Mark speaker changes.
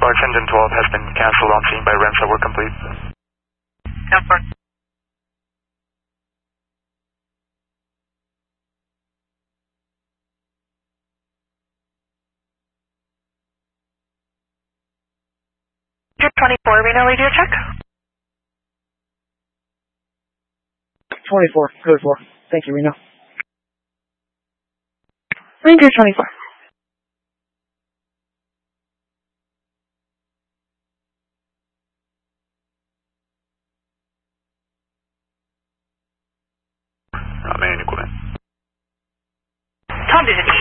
Speaker 1: Sparks Engine 12 has been cancelled on scene by REMS that were complete.
Speaker 2: 10-4. Ranger 24, Reno, radio check.
Speaker 3: 24, code 4. Thank you, Reno.
Speaker 2: Ranger 24.
Speaker 1: Main equipment.
Speaker 2: Tom Digit